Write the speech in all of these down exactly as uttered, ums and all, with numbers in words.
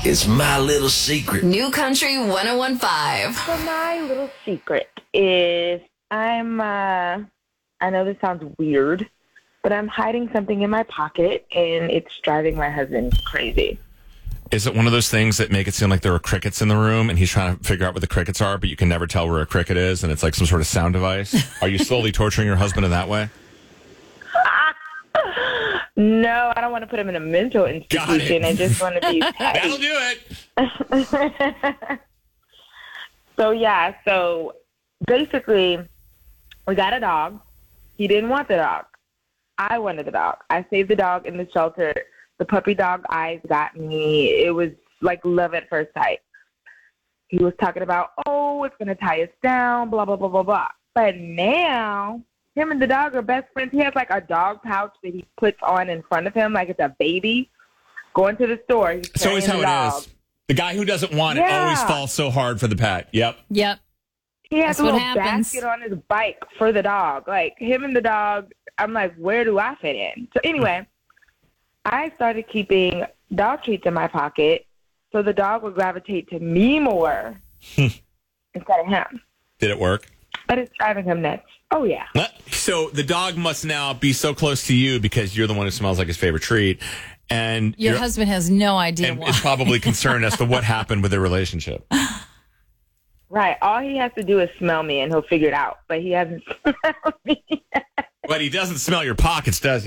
It's my little secret. New Country one oh one five. So my little secret is I'm, uh, I know this sounds weird, but I'm hiding something in my pocket, and it's driving my husband crazy. Is it one of those things that make it seem like there are crickets in the room and he's trying to figure out what the crickets are, but you can never tell where a cricket is, and it's like some sort of sound device? Are you slowly torturing your husband in that way? No, I don't want to put him in a mental institution. I just want to be petty. That'll do it. So, yeah, so basically, we got a dog. He didn't want the dog. I wanted the dog. I saved the dog in the shelter. The puppy dog eyes got me. It was like love at first sight. He was talking about, oh, it's going to tie us down, blah, blah, blah, blah, blah. But now, him and the dog are best friends. He has like a dog pouch that he puts on in front of him like it's a baby. Going to the store. He's It's always how the it dog. is. The guy who doesn't want it Yeah. always falls so hard for the pet. Yep. Yep. He has That's a what little happens. basket on his bike for the dog. Like, him and the dog, I'm like, where do I fit in? So anyway, I started keeping dog treats in my pocket so the dog would gravitate to me more instead of him. Did it work? But it's driving him nuts. Oh, yeah. So the dog must now be so close to you because you're the one who smells like his favorite treat. And Your you're- husband has no idea and why. is probably concerned as to what happened with their relationship. Right. All he has to do is smell me, and he'll figure it out. But he hasn't smelled me yet. But he doesn't smell your pockets, does he?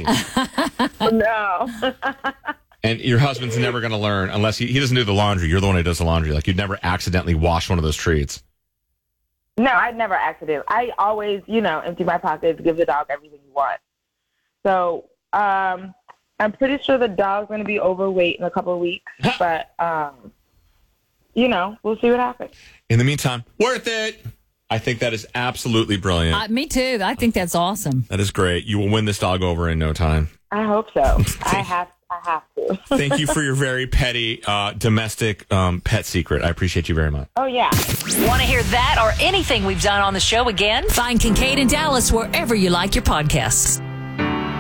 No. And your husband's never going to learn unless he, he doesn't do the laundry. You're the one who does the laundry. Like, you'd never accidentally wash one of those treats. No, I'd never accidentally. I always, you know, empty my pockets, give the dog everything he wants. So um, I'm pretty sure the dog's going to be overweight in a couple of weeks. But, um, you know, we'll see what happens. In the meantime, worth it. I think that is absolutely brilliant. Uh, me too. I think that's awesome. That is great. You will win this dog over in no time. I hope so. I have I have to. Thank you for your very petty uh, domestic um, pet secret. I appreciate you very much. Oh, yeah. Want to hear that or anything we've done on the show again? Find Kincaid and Dallas wherever you like your podcasts.